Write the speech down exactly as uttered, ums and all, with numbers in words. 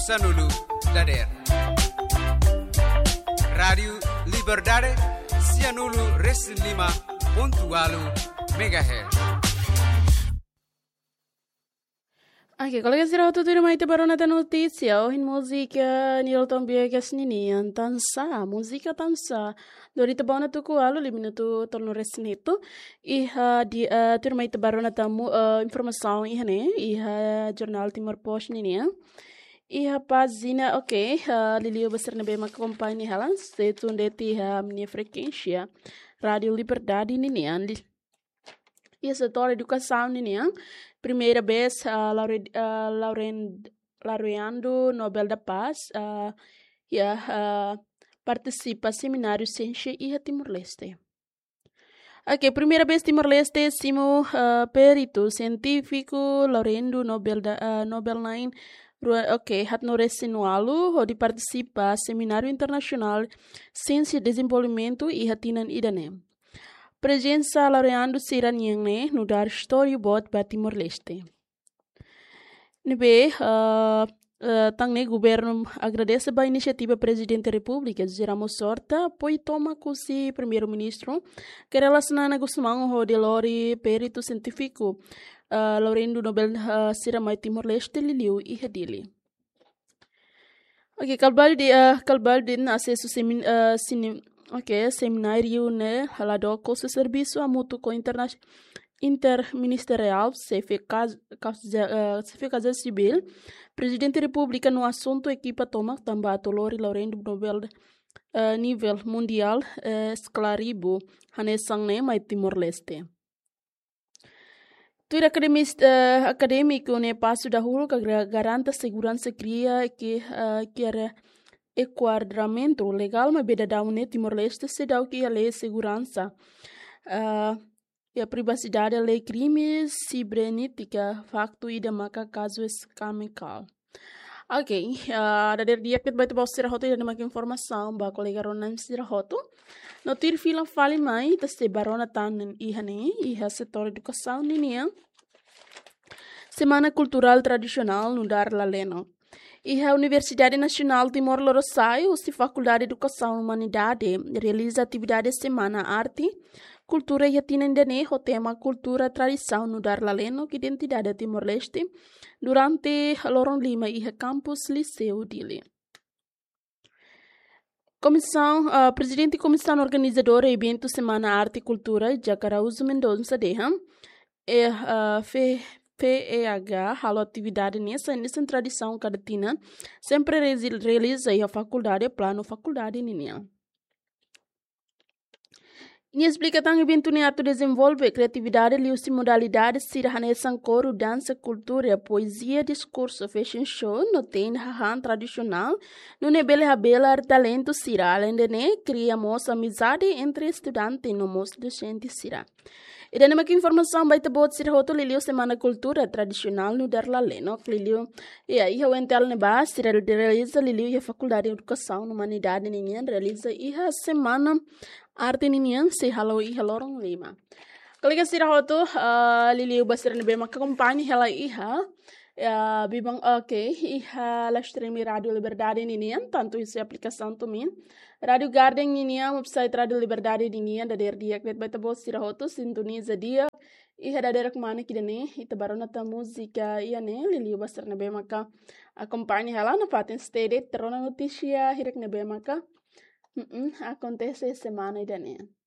Sanulu Dader Radio Liberdade Cianulu Reslima Pontualu Megahertz. Oke, kalau kita sudah tutup rumah itu baru nanti notícia, oh in música Nilton Biegas Ninian tansa, música tansa. Dori te bona tuku alu lima minuto torno resnito. Iha di uh, turma itu baru nanti uh, informação iha ne, iha jornal Timor Post Ninian. Iha pazina, ok, uh, Lilio besar nebe mak kompanyi halan, setun deti ha minha frequência, Radio Liberdade Ninian. Iha setor educação Ninian. Primeira vez, uh, Laure, uh, Lauren, Laureando Nobel da Paz, uh, yeah, uh, participa seminário Ciência e Timor-Leste. Ok, primeira vez Timor-Leste, simo uh, perito científico, Laureando Nobel da uh, Nobel nine, ok, hat no resinualo, onde participa seminário internacional Ciência e Desenvolvimento e Hatinan Idanem. Presença Laureando Siraniangne no dar storyboard para Timor-Leste. Nebe, uh, uh, tangne governo agradece a iniciativa Presidente da República, Geramo Sorta, apoio toma com si primeiro-ministro, que relaciona com o mango de lori perito científico, uh, Laureando Nobel uh, Siramai Timor-Leste, Liliu e Hedili. Ok, kalbal di uh, kalbal din acesso semin uh, sini Ok, seminário né, halado com o serviço a mútuo com interna interministerial, se fez casa civil, Presidente da República no assunto equipa toma também a Tolori Laureando Nobel uh, nível mundial uh, esclaribo hanesang né, mais Timor-Leste. Tudo uh, acadêmico né, passo da rua que garanta segurança cria que uh, que era enquadramento legal, mas beda da UNE Timor-Leste se dá o que a lei segurança uh, e a privacidade, a lei crime cibernética, facto e demais caso escamical. Ok, uh, da dia que vai ter você rahoto e demais informação, ba colega Ronan se rahoto. No tir fila fale mai, teste barona tan e hane e a setor educação ninia. Semana cultural tradicional no dar la leno. E a Universidade Nacional Timor-Leste, a Faculdade de Educação e Humanidade, realiza atividades Semana Arte, Cultura e Atinendene, o tema Cultura e Tradição no Darlaleno, que identidade Timor-Leste, durante Loron Lima e a Campus Liceu Dili. Comissão, uh, Presidente e Comissão Organizadora do evento Semana Arte e Cultura, Jacaraúzo Mendonça Deha, e uh, fe P E H, a atividade nessa, nessa tradição cadatina, sempre realiza a faculdade, plano faculdade ninha. E explica também o evento neato desenvolve criatividade, lius e modalidades, sirahanesan coro, dança, cultura, poesia, discurso, fashion show, no tem hahan tradicional, no nebele habela talento sira, além de ne, cria moça amizade entre estudante no moço docente sira. E daí uma informação vai ter bot sir hoto liliu semana cultura tradicional no Darlaleno liliu e aí eu entel ne ba sir realiza liliu e a faculdade de educação no humanidade ninguém realiza e a semana arte ninguém se halo e halorong lima. Kalau sir hoto liliu basir ne be mak acompanhe ela iha Uh, bibang ok iha la stream Radio Liberdade ninguém tanto isso é aplicação também Radio Garden ninguém website Radio Liberdade ninguém da der dia que vai ter bom sira hoto sintoniza dia iha da der kumana que dene ita barona ta música ia ne lili basar na be maka acompanhe ela na paten stede trona notícia hirek na be maka acontece semana ida ne